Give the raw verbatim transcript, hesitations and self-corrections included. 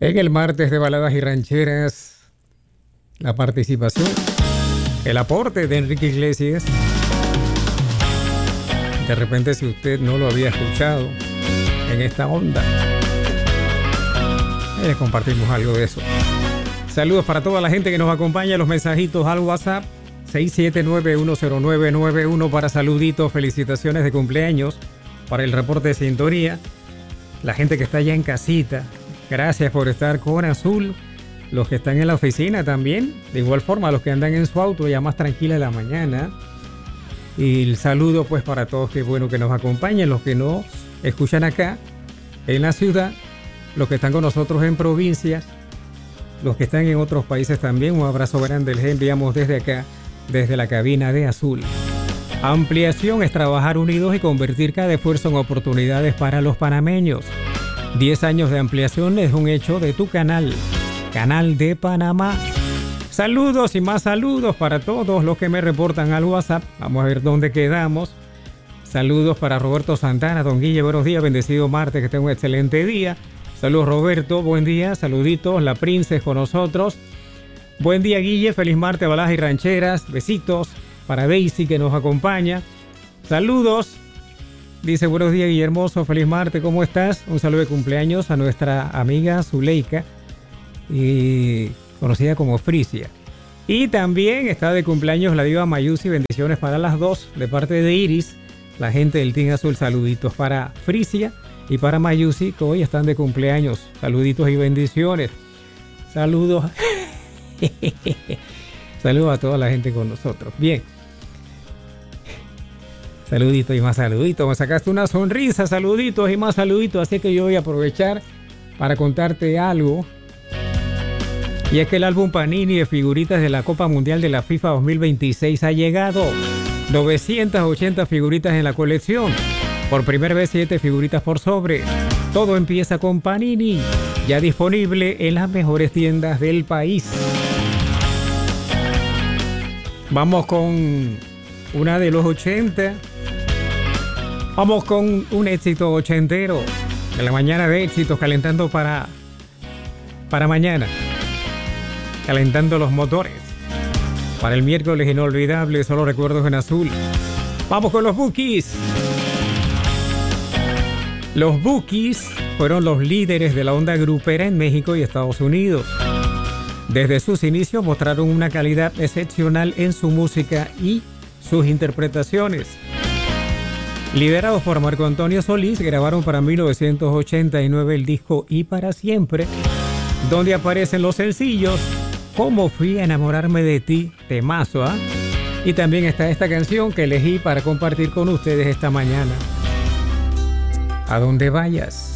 En el martes de baladas y rancheras, la participación, el aporte de Enrique Iglesias. De repente, si usted no lo había escuchado en esta onda, les compartimos algo de eso. Saludos para toda la gente que nos acompaña, los mensajitos al WhatsApp seis siete nueve, uno cero nueve nueve uno para saluditos, felicitaciones de cumpleaños, para el reporte de sintonía. La gente que está allá en casita, gracias por estar con Azul. Los que están en la oficina también, de igual forma los que andan en su auto ya más tranquila de la mañana. Y el saludo pues para todos, que bueno que nos acompañen, los que nos escuchan acá en la ciudad, los que están con nosotros en provincias, los que están en otros países también. Un abrazo grande les enviamos desde acá, desde la cabina de Azul. Ampliación es trabajar unidos y convertir cada esfuerzo en oportunidades para los panameños. diez años de ampliación es un hecho de tu canal, Canal de Panamá. Saludos y más saludos para todos los que me reportan al WhatsApp. Vamos a ver dónde quedamos. Saludos para Roberto Santana. Don Guille, buenos días, bendecido martes, que tenga un excelente día. Saludos Roberto, buen día, saluditos. La Princess con nosotros. Buen día Guille, feliz martes, baladas y rancheras. Besitos para Daisy que nos acompaña. Saludos. Dice, buenos días Guillermoso, feliz martes, ¿cómo estás? Un saludo de cumpleaños a nuestra amiga Zuleika, y conocida como Frisia. Y también está de cumpleaños la diva Mayusi, bendiciones para las dos, de parte de Iris, la gente del Team Azul. Saluditos para Frisia y para Mayusi, que hoy están de cumpleaños. Saluditos y bendiciones. Saludos. Saludos a toda la gente con nosotros. Bien. Saluditos y más saluditos. Me sacaste una sonrisa. Saluditos y más saluditos. Así que yo voy a aprovechar para contarte algo. Y es que el álbum Panini de figuritas de la Copa Mundial de la FIFA dos mil veintiséis ha llegado. novecientas ochenta figuritas en la colección. Por primera vez siete figuritas por sobre. Todo empieza con Panini. Ya disponible en las mejores tiendas del país. Vamos con una de los ochenta. Vamos con un éxito ochentero. De la mañana de éxitos, calentando para, para mañana. Calentando los motores. Para el miércoles inolvidable, solo recuerdos en azul. Vamos con los Bukis. Los Bukis fueron los líderes de la onda grupera en México y Estados Unidos. Desde sus inicios mostraron una calidad excepcional en su música y sus interpretaciones. Liderados por Marco Antonio Solís, grabaron para mil novecientos ochenta y nueve el disco Y para Siempre, donde aparecen los sencillos Cómo fui a enamorarme de ti, temazo, ¿ah? ¿eh? Y también está esta canción que elegí para compartir con ustedes esta mañana. A donde vayas.